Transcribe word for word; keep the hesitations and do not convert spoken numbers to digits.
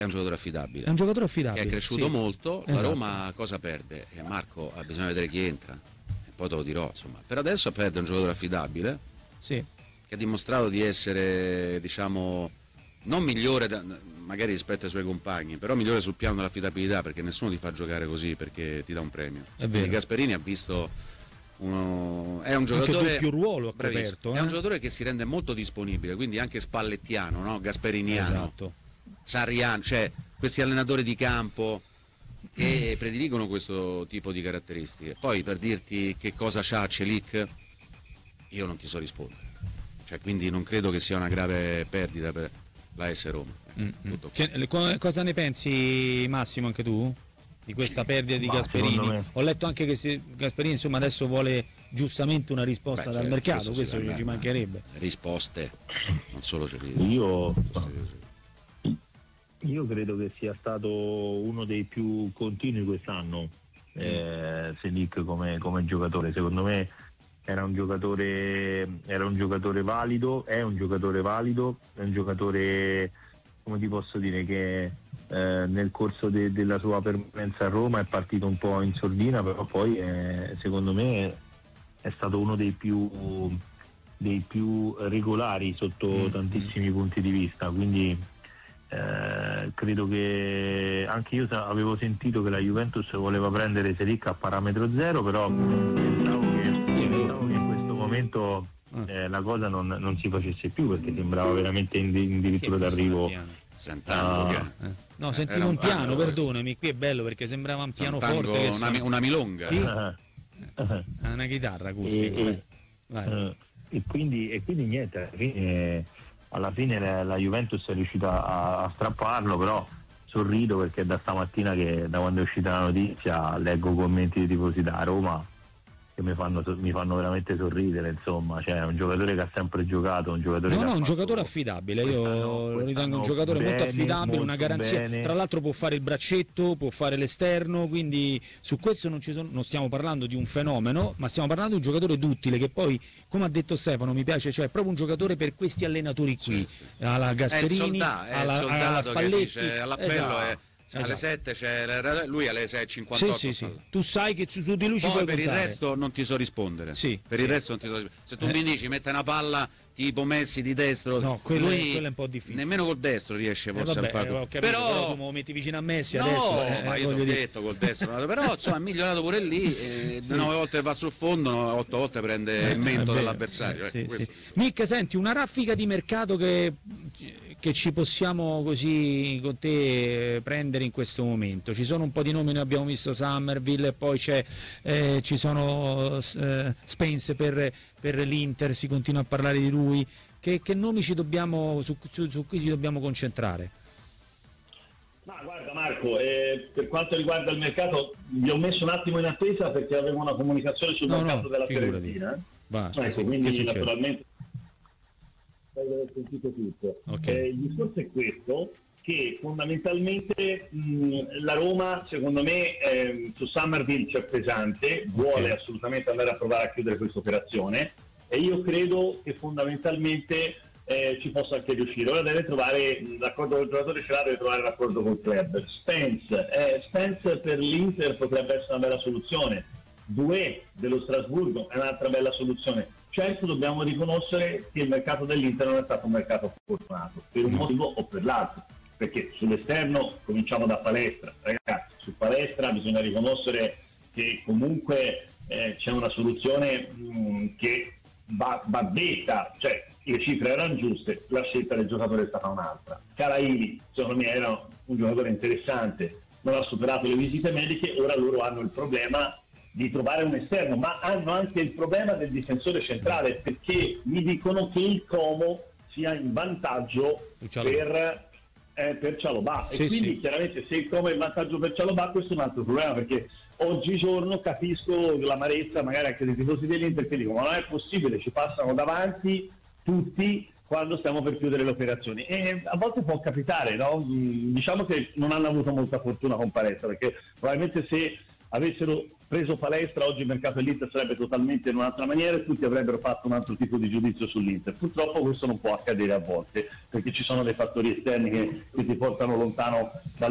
è un giocatore affidabile. È un giocatore affidabile. Che è cresciuto sì. molto, Esatto. la Roma cosa perde? E Marco ha bisogno di vedere chi entra, e poi te lo dirò, insomma. Per adesso perde un giocatore affidabile, sì. che ha dimostrato di essere, diciamo, non migliore da, magari rispetto ai suoi compagni, però migliore sul piano dell'affidabilità, perché nessuno ti fa giocare così perché ti dà un premio. È vero. Quindi Gasperini ha visto uno, è un giocatore anche doppio ruolo ha coperto, eh? è un giocatore che si rende molto disponibile, quindi anche spallettiano, no? Gasperiniano, esatto. sarriano, cioè questi allenatori di campo che prediligono questo tipo di caratteristiche. Poi per dirti che cosa c'ha Celik io non ti so rispondere, cioè, quindi non credo che sia una grave perdita per l'A S Roma. Mm-hmm. Che, cosa ne pensi, Massimo, anche tu di questa perdita di Ma, Gasperini? Ho letto anche che se Gasperini insomma adesso vuole giustamente una risposta Beh, dal certo, mercato, questo, questo ci mancherebbe. Risposte, non solo Celik. Io Io credo che sia stato uno dei più continui quest'anno, eh, Celik come, come giocatore. Secondo me era un giocatore era un giocatore valido, è un giocatore valido, è un giocatore, come ti posso dire, che eh, nel corso de, della sua permanenza a Roma è partito un po' in sordina, però poi eh, secondo me è stato uno dei più dei più regolari sotto mm-hmm. tantissimi punti di vista, quindi Eh, credo che anche io avevo sentito che la Juventus voleva prendere Celik a parametro zero, però pensavo che, pensavo che in questo momento eh, la cosa non, non si facesse più, perché sembrava veramente in, addirittura d'arrivo. Sentando uh, eh. No, sentivo un piano, perdonami, qui è bello perché sembrava un piano forte che una, una milonga, sì? uh, una chitarra acustica. E, e, e, quindi, e quindi niente, alla fine alla fine la, la Juventus è riuscita a, a strapparlo, però sorrido perché da stamattina, che da quando è uscita la notizia, leggo commenti di tifosi da Roma che mi fanno, mi fanno veramente sorridere, insomma, cioè è un giocatore che ha sempre giocato, un giocatore no, che no, ha un fatto... giocatore affidabile, io lo ritengo un giocatore bene, molto affidabile, molto una garanzia, bene. Tra l'altro può fare il braccetto, può fare l'esterno, quindi su questo non, ci sono, non stiamo parlando di un fenomeno, ma stiamo parlando di un giocatore duttile che poi, come ha detto Stefano, mi piace, cioè è proprio un giocatore per questi allenatori qui, sì, sì. alla Gasperini, è il soldato, è alla, il soldato alla Spalletti, che dice all'appello esatto. è Esatto. alle sette c'è lui alle sei e cinquantotto. Sì, sì, sì. Tu sai che su, su di lui ci poi puoi per contare. il resto non ti so rispondere. Sì, per sì. il resto non ti so rispondere. Se tu eh. mi dici mette una palla tipo Messi di destro, no, quello, lui è, quello è un po' difficile. Nemmeno col destro riesce forse eh, vabbè, a farlo. Eh, capito, però... però tu me lo metti vicino a Messi no, adesso. Eh, ma io ti ho dire... detto col destro, però insomma ha migliorato pure lì. Eh, sì. nove volte va sul fondo, otto volte prende eh, il mento eh, dell'avversario. Sì, ecco, sì. Mick, senti, una raffica di mercato che che ci possiamo così con te prendere in questo momento. Ci sono un po' di nomi, noi abbiamo visto Summerville, poi c'è, eh, ci sono eh, Spence per, per l'Inter, si continua a parlare di lui. Che, che nomi ci dobbiamo, su, su, su cui ci dobbiamo concentrare? Ma guarda Marco, eh, per quanto riguarda il mercato vi ho messo un attimo in attesa perché avevo una comunicazione sul no, mercato no, della Fiorentina. Eh? Ecco, quindi naturalmente aver sentito tutto. Okay. Eh, il discorso è questo, che fondamentalmente mh, la Roma secondo me eh, su Summerville c'è pesante, vuole okay. assolutamente andare a provare a chiudere questa operazione e io credo che fondamentalmente eh, ci possa anche riuscire. Ora deve trovare l'accordo col giocatore, ce l'ha, deve trovare l'accordo col club. Spence, eh, Spence per l'Inter potrebbe essere una bella soluzione, Doué dello Strasburgo è un'altra bella soluzione. Certo dobbiamo riconoscere che il mercato dell'Inter non è stato un mercato fortunato, per un motivo o per l'altro, perché sull'esterno cominciamo da Palestra, ragazzi, su Palestra bisogna riconoscere che comunque eh, c'è una soluzione mh, che va, va detta, cioè le cifre erano giuste, la scelta del giocatore è stata un'altra. Caraili secondo me era un giocatore interessante, non ha superato le visite mediche, ora loro hanno il problema di trovare un esterno, ma hanno anche il problema del difensore centrale, perché mi dicono che il Como sia in vantaggio per, eh, per Cialobà sì, e quindi sì. chiaramente se il Como è in vantaggio per Cialobà questo è un altro problema, perché oggigiorno capisco l'amarezza magari anche dei tifosi dell'Inter che dicono ma non è possibile, ci passano davanti tutti quando stiamo per chiudere le operazioni e a volte può capitare, no? Diciamo che non hanno avuto molta fortuna con Palestra, perché probabilmente se avessero preso palestra, oggi il mercato dell'Inter sarebbe totalmente in un'altra maniera e tutti avrebbero fatto un altro tipo di giudizio sull'Inter. Purtroppo questo non può accadere a volte, perché ci sono dei fattori esterni che, che ti portano lontano dal